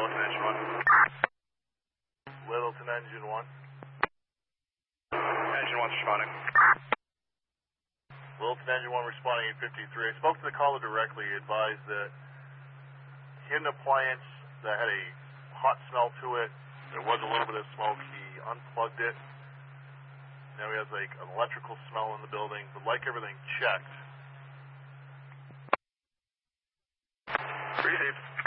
Littleton Engine 1. Littleton Engine 1. Engine 1's responding. Littleton Engine 1 responding 853. I spoke to the caller directly. He advised that he had an appliance that had a hot smell to it. There was a little bit of smoke. He unplugged it. Now he has like an electrical smell in the building, but like everything checked. Received.